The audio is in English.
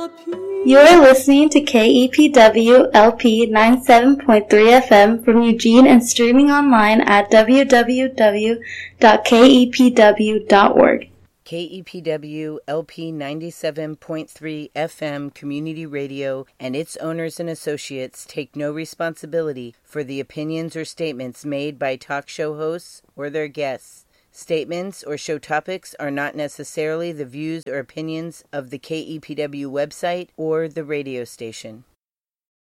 You are listening to KEPW LP 97.3 FM from Eugene and streaming online at www.kepw.org. KEPW LP 97.3 FM Community Radio and its owners and associates take no responsibility for the opinions or statements made by talk show hosts or their guests. Statements or show topics are not necessarily the views or opinions of the KEPW website or the radio station.